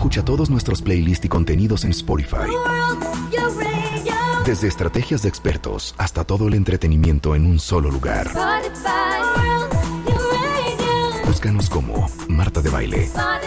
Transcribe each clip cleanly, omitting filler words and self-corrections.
Escucha todos nuestros playlists y contenidos en Spotify. Desde estrategias de expertos hasta todo el entretenimiento en un solo lugar. Búscanos como Marta de Baile.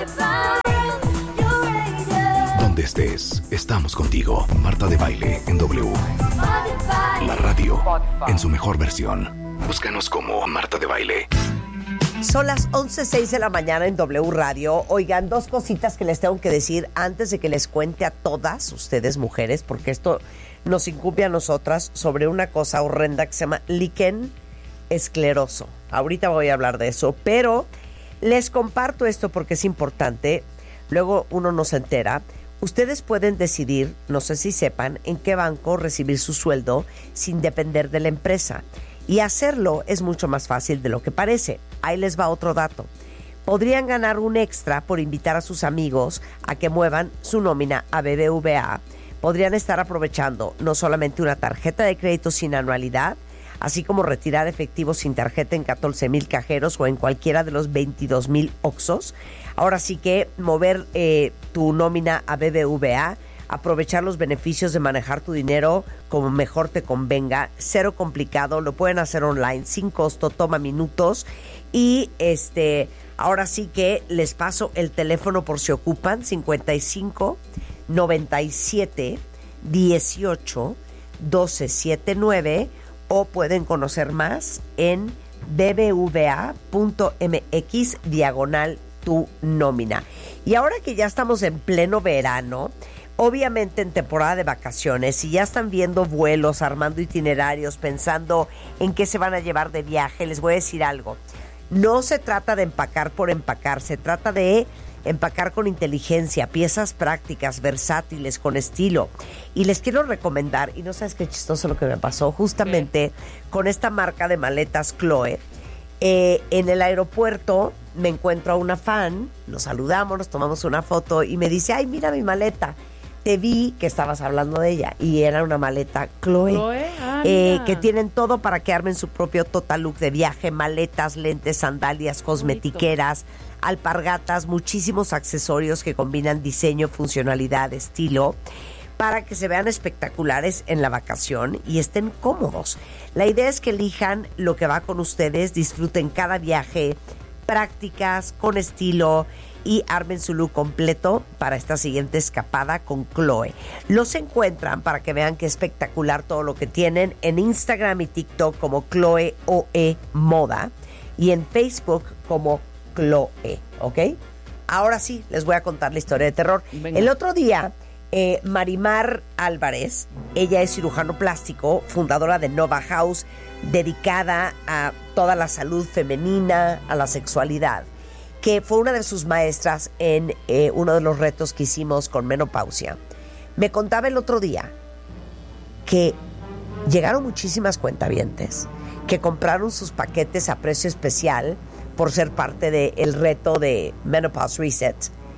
Donde estés, estamos contigo. Marta de Baile en W. La radio en su mejor versión. Búscanos como Marta de Baile. Son las 11:06 de la mañana en W Radio. Oigan, dos cositas que les tengo que decir antes de que les cuente a todas ustedes mujeres, porque esto nos incumbe a nosotras, sobre una cosa horrenda que se llama líquen escleroso. Ahorita voy a hablar de eso, pero les comparto esto porque es importante. Luego uno no se entera. Ustedes pueden decidir, no sé si sepan, en qué banco recibir su sueldo sin depender de la empresa. Y hacerlo es mucho más fácil de lo que parece. Ahí les va otro dato. Podrían ganar un extra por invitar a sus amigos a que muevan su nómina a BBVA. Podrían estar aprovechando no solamente una tarjeta de crédito sin anualidad, así como retirar efectivo sin tarjeta en 14,000 cajeros o en cualquiera de los 22,000 Oxxos. Ahora sí que mover tu nómina a BBVA, aprovechar los beneficios de manejar tu dinero como mejor te convenga, cero complicado, lo pueden hacer online, sin costo, toma minutos. Y ahora sí que les paso el teléfono por si ocupan, 55 97 18 12 79, o pueden conocer más en bbva.mx/tu nómina. Y ahora que ya estamos en pleno verano, obviamente en temporada de vacaciones, si ya están viendo vuelos, armando itinerarios, pensando en qué se van a llevar de viaje, les voy a decir algo. No se trata de empacar por empacar, se trata de empacar con inteligencia, piezas prácticas, versátiles, con estilo. Y les quiero recomendar, y no sabes qué chistoso lo que me pasó, justamente con esta marca de maletas Chloe. En el aeropuerto me encuentro a una fan, nos saludamos, nos tomamos una foto y me dice, ay, mira mi maleta. Te vi que estabas hablando de ella y era una maleta Chloe, que tienen todo para que armen su propio total look de viaje, maletas, lentes, sandalias, cosmetiqueras, alpargatas, muchísimos accesorios que combinan diseño, funcionalidad, estilo, para que se vean espectaculares en la vacación y estén cómodos. La idea es que elijan lo que va con ustedes, disfruten cada viaje, prácticas, con estilo, y armen su look completo para esta siguiente escapada con Chloe. Los encuentran, para que vean qué espectacular todo lo que tienen, en Instagram y TikTok como Chloe OE Moda y en Facebook como Chloe, ¿ok? Ahora sí, les voy a contar la historia de terror. Venga. El otro día, Marimar Álvarez, ella es cirujano plástico, fundadora de Nova House, dedicada a toda la salud femenina, a la sexualidad, que fue una de sus maestras en uno de los retos que hicimos con menopausia. Me contaba el otro día que llegaron muchísimas cuentavientes que compraron sus paquetes a precio especial por ser parte del reto de Menopause Reset.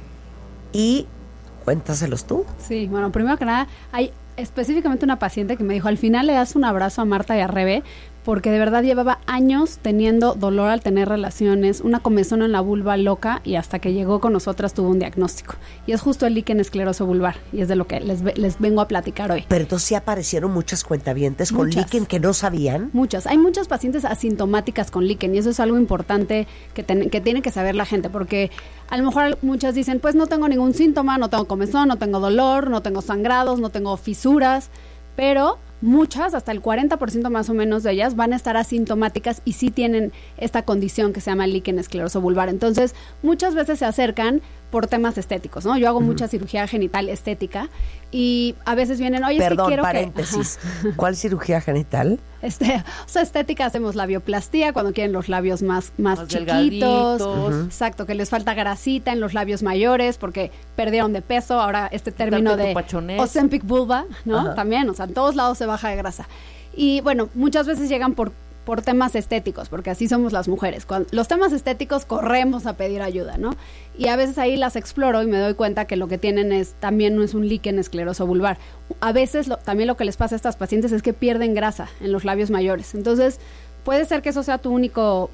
Y cuéntaselos tú. Sí, bueno, primero que nada, hay específicamente una paciente que me dijo, al final le das un abrazo a Marta y a Rebe, porque de verdad llevaba años teniendo dolor al tener relaciones, una comezón en la vulva loca, y hasta que llegó con nosotras tuvo un diagnóstico. Y es justo el líquen escleroso vulvar, y es de lo que les vengo a platicar hoy. Pero entonces sí aparecieron muchas cuentavientes con líquen que no sabían. Muchas. Hay muchas pacientes asintomáticas con líquen, y eso es algo importante que tiene que saber la gente, porque a lo mejor muchas dicen, pues no tengo ningún síntoma, no tengo comezón, no tengo dolor, no tengo sangrados, no tengo fisuras, pero muchas, hasta el 40% más o menos de ellas, van a estar asintomáticas y sí tienen esta condición que se llama líquen escleroso vulvar. Entonces, muchas veces se acercan por temas estéticos, ¿no? Yo hago mucha cirugía genital estética y a veces vienen, oye, perdón, es que quiero paréntesis. ¿Cuál cirugía genital? O sea, estética, hacemos labioplastía cuando quieren los labios más chiquitos. Exacto, que les falta grasita en los labios mayores porque perdieron de peso. Ahora este término de Ozempic vulva, ¿no? Ajá. También, o sea, en todos lados se baja de grasa. Y bueno, muchas veces llegan por temas estéticos, porque así somos las mujeres. Cuando los temas estéticos corremos a pedir ayuda, ¿no? Y a veces ahí las exploro y me doy cuenta que lo que tienen también no es un líquen escleroso vulvar. A veces también lo que les pasa a estas pacientes es que pierden grasa en los labios mayores. Entonces, puede ser que eso sea tu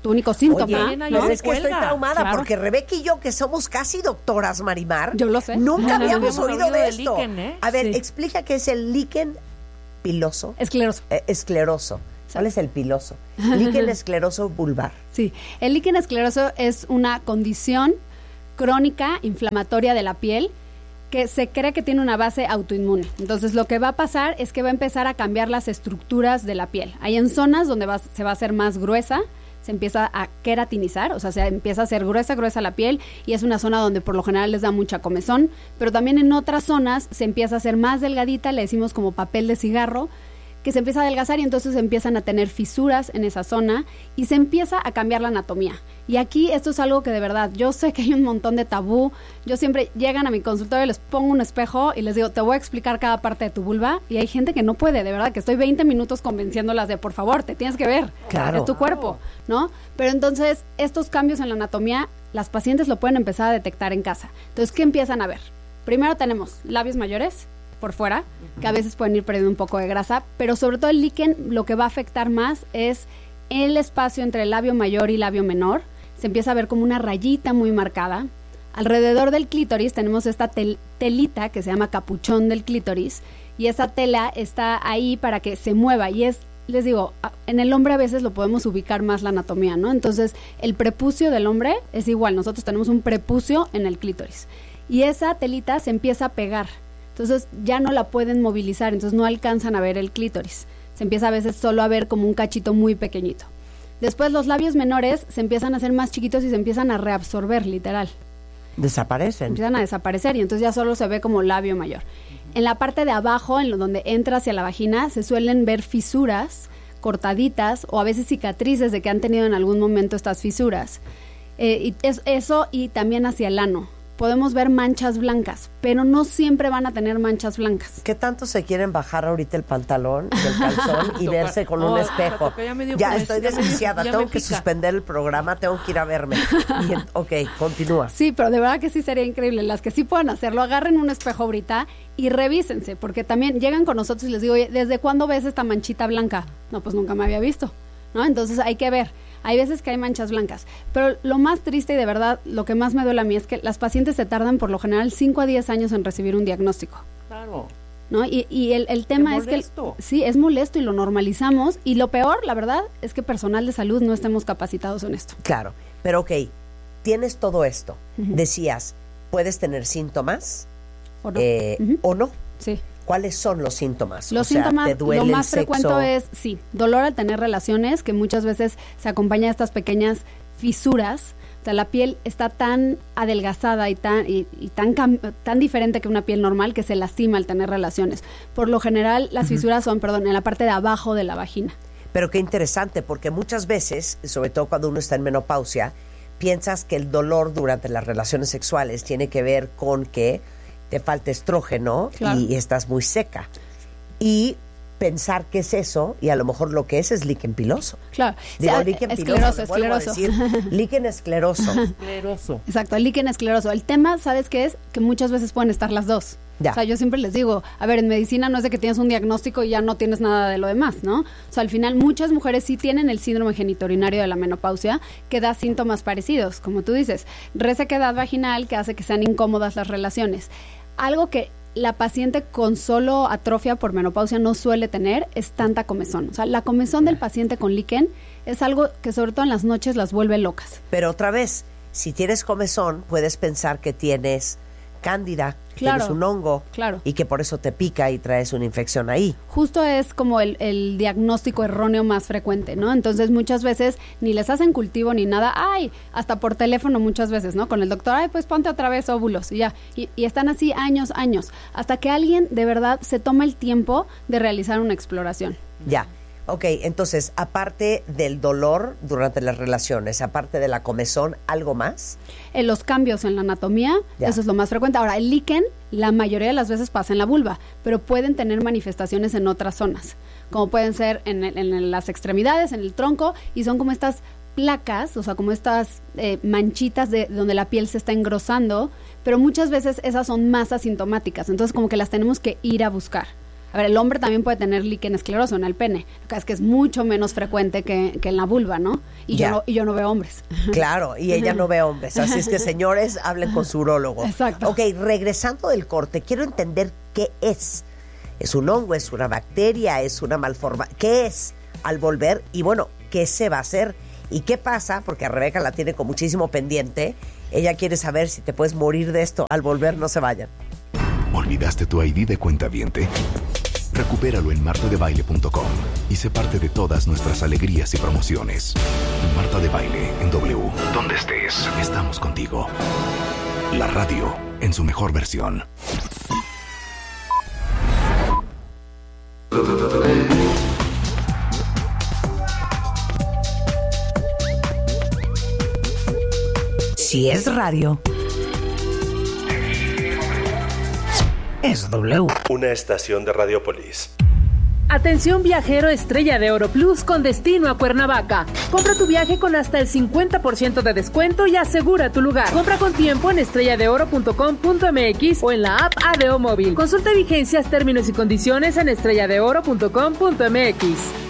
tu único síntoma. Oye, no, es que estoy traumada porque Rebeca y yo, que somos casi doctoras, Marimar, yo lo sé. Nunca habíamos oído de esto. Líquen, ¿eh? A ver, explica qué es el líquen piloso. Escleroso. ¿Cuál es el piloso? Líquen escleroso vulvar. Sí, el líquen escleroso es una condición crónica inflamatoria de la piel que se cree que tiene una base autoinmune. Entonces, lo que va a pasar es que va a empezar a cambiar las estructuras de la piel. Hay en zonas donde se va a hacer más gruesa, se empieza a queratinizar, o sea, se empieza a hacer gruesa la piel, y es una zona donde por lo general les da mucha comezón, pero también en otras zonas se empieza a hacer más delgadita, le decimos como papel de cigarro, que se empieza a adelgazar y entonces empiezan a tener fisuras en esa zona y se empieza a cambiar la anatomía. Y aquí esto es algo que de verdad, yo sé que hay un montón de tabú. Yo siempre llegan a mi consultorio, les pongo un espejo y les digo, te voy a explicar cada parte de tu vulva, y hay gente que no puede, de verdad, que estoy 20 minutos convenciéndolas de, por favor, te tienes que ver, claro, es tu cuerpo, ¿no? Pero entonces, estos cambios en la anatomía, las pacientes lo pueden empezar a detectar en casa. Entonces, ¿qué empiezan a ver? Primero tenemos labios mayores por fuera, que a veces pueden ir perdiendo un poco de grasa, pero sobre todo el líquen lo que va a afectar más es el espacio entre el labio mayor y labio menor. Se empieza a ver como una rayita muy marcada. Alrededor del clítoris tenemos esta telita que se llama capuchón del clítoris, y esa tela está ahí para que se mueva, y les digo, en el hombre a veces lo podemos ubicar más la anatomía, ¿no? Entonces, el prepucio del hombre es igual, nosotros tenemos un prepucio en el clítoris, y esa telita se empieza a pegar. Entonces ya no la pueden movilizar, entonces no alcanzan a ver el clítoris. Se empieza a veces solo a ver como un cachito muy pequeñito. Después los labios menores se empiezan a hacer más chiquitos y se empiezan a reabsorber, literal. Desaparecen. Empiezan a desaparecer y entonces ya solo se ve como labio mayor. En la parte de abajo, donde entra hacia la vagina, se suelen ver fisuras cortaditas o a veces cicatrices de que han tenido en algún momento estas fisuras. Eso, y también hacia el ano. Podemos ver manchas blancas, pero no siempre van a tener manchas blancas. ¿Qué tanto se quieren bajar ahorita el pantalón y el calzón y verse con un espejo? Ya estoy desquiciada, tengo que suspender el programa, tengo que ir a verme. Ok, continúa. Sí, pero de verdad que sí sería increíble. Las que sí puedan hacerlo, agarren un espejo ahorita y revísense, porque también llegan con nosotros y les digo, oye, ¿desde cuándo ves esta manchita blanca? No, pues nunca me había visto, ¿no? Entonces hay que ver. Hay veces que hay manchas blancas, pero lo más triste y de verdad lo que más me duele a mí es que las pacientes se tardan por lo general 5 a 10 años en recibir un diagnóstico. Claro. ¿No? Y el tema es que sí, es molesto y lo normalizamos, y lo peor, la verdad, es que personal de salud no estemos capacitados en esto. Claro, pero ok, tienes todo esto. Decías, puedes tener síntomas o no. Sí. ¿Cuáles son los síntomas? Los síntomas, ¿te duele lo más el sexo? frecuente es, sí, dolor al tener relaciones, que muchas veces se acompaña de estas pequeñas fisuras. O sea, la piel está tan adelgazada y tan diferente que una piel normal que se lastima al tener relaciones. Por lo general, las fisuras son, en la parte de abajo de la vagina. Pero qué interesante, porque muchas veces, sobre todo cuando uno está en menopausia, piensas que el dolor durante las relaciones sexuales tiene que ver con que te falta estrógeno, claro, y estás muy seca. Y pensar que es eso, y a lo mejor lo que es líquen piloso. Claro. Digo, líquen piloso, escleroso. Líquen escleroso. Exacto, el líquen escleroso. El tema, ¿sabes qué es? Que muchas veces pueden estar las dos. Ya. O sea, yo siempre les digo, a ver, en medicina no es de que tienes un diagnóstico y ya no tienes nada de lo demás, ¿no? O sea, al final muchas mujeres sí tienen el síndrome genitourinario de la menopausia, que da síntomas parecidos, como tú dices, resequedad vaginal que hace que sean incómodas las relaciones. Algo que la paciente con solo atrofia por menopausia no suele tener es tanta comezón. O sea, la comezón del paciente con líquen es algo que sobre todo en las noches las vuelve locas. Pero otra vez, si tienes comezón, puedes pensar que tienes cándida, claro, tienes un hongo, claro, y que por eso te pica y traes una infección ahí. Justo es como el diagnóstico erróneo más frecuente, ¿no? Entonces muchas veces ni les hacen cultivo ni nada, hasta por teléfono muchas veces, ¿no? Con el doctor, pues ponte otra vez óvulos y ya, y están así años, hasta que alguien de verdad se toma el tiempo de realizar una exploración. Ya. Ok, entonces, aparte del dolor durante las relaciones, aparte de la comezón, ¿algo más? Los cambios en la anatomía, ya, eso es lo más frecuente. Ahora, el líquen, la mayoría de las veces pasa en la vulva, pero pueden tener manifestaciones en otras zonas, como pueden ser en las extremidades, en el tronco, y son como estas placas, o sea, como estas manchitas de donde la piel se está engrosando, pero muchas veces esas son más asintomáticas, entonces como que las tenemos que ir a buscar. A ver, el hombre también puede tener líquen escleroso en el pene. Lo que es mucho menos frecuente que en la vulva, ¿no? Y yo no veo hombres. Claro, y ella no ve hombres. Así es que, señores, hablen con su urólogo. Exacto. Ok, regresando del corte, quiero entender qué es. ¿Es un hongo? ¿Es una bacteria? ¿Es una malformación? ¿Qué es al volver? Y bueno, ¿qué se va a hacer? ¿Y qué pasa? Porque a Rebeca la tiene con muchísimo pendiente. Ella quiere saber si te puedes morir de esto. Al volver, no se vayan. ¿Olvidaste tu ID de cuentaviente? Recupéralo en martadebaile.com y sé parte de todas nuestras alegrías y promociones. Marta de Baile en W. Donde estés, estamos contigo. La radio en su mejor versión. Si es radio, es W. Una estación de Radiopolis. Atención viajero Estrella de Oro Plus con destino a Cuernavaca. Compra tu viaje con hasta el 50% de descuento y asegura tu lugar. Compra con tiempo en estrelladeoro.com.mx o en la app ADO Móvil. Consulta vigencias, términos y condiciones en estrelladeoro.com.mx.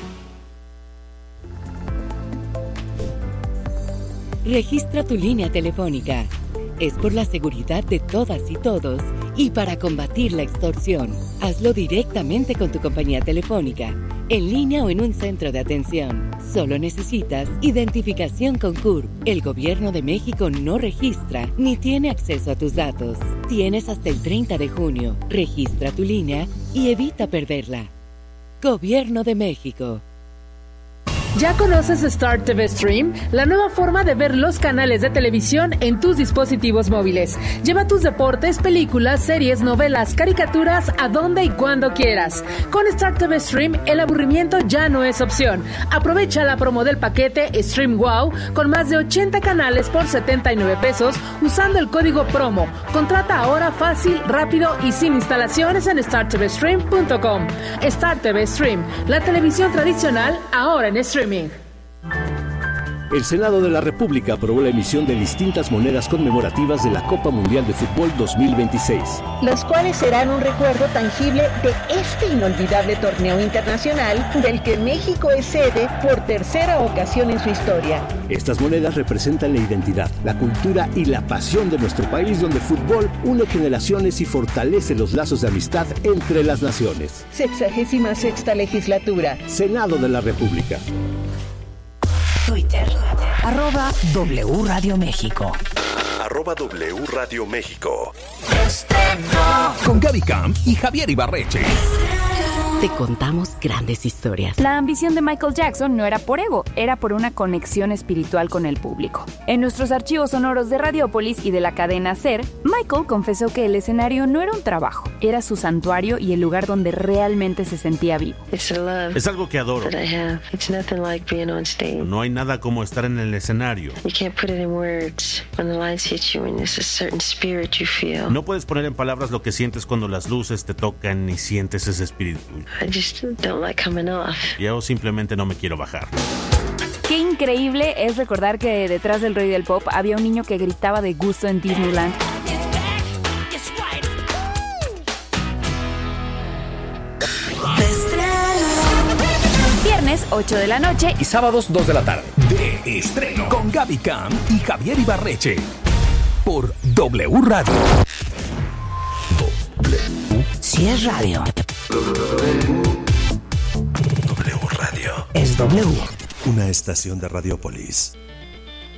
Registra tu línea telefónica. Es por la seguridad de todas y todos y para combatir la extorsión. Hazlo directamente con tu compañía telefónica, en línea o en un centro de atención. Solo necesitas identificación con CURP. El Gobierno de México no registra ni tiene acceso a tus datos. Tienes hasta el 30 de junio. Registra tu línea y evita perderla. Gobierno de México. ¿Ya conoces Star TV Stream? La nueva forma de ver los canales de televisión en tus dispositivos móviles. Lleva tus deportes, películas, series, novelas, caricaturas a donde y cuando quieras. Con Star TV Stream, el aburrimiento ya no es opción. Aprovecha la promo del paquete Stream Wow con más de 80 canales por 79 pesos usando el código promo. Contrata ahora fácil, rápido y sin instalaciones en startvstream.com. Star TV Stream, la televisión tradicional ahora en streaming. El Senado de la República aprobó la emisión de distintas monedas conmemorativas de la Copa Mundial de Fútbol 2026. Los cuales serán un recuerdo tangible de este inolvidable torneo internacional del que México es sede por tercera ocasión en su historia. Estas monedas representan la identidad, la cultura y la pasión de nuestro país, donde el fútbol une generaciones y fortalece los lazos de amistad entre las naciones. 66ª legislatura. Senado de la República. Twitter, @W Radio México. @W Radio México. Con Gaby Camp y Javier Ibarreche. Te contamos grandes historias. La ambición de Michael Jackson no era por ego, era por una conexión espiritual con el público. En nuestros archivos sonoros de Radiopolis y de la cadena SER, Michael confesó que el escenario no era un trabajo, era su santuario y el lugar donde realmente se sentía vivo. Es algo que adoro. No hay nada como estar en el escenario. No puedes poner en palabras lo que sientes cuando las luces te tocan y sientes ese espíritu. Yo simplemente no me quiero bajar. Qué increíble es recordar que detrás del rey del pop había un niño que gritaba de gusto en Disneyland. Viernes 8 de la noche y sábados 2 de la tarde. De estreno con Gaby Camp y Javier Ibarreche. Por W Radio. Si es radio, W Radio. es W. Una estación de Radiopolis.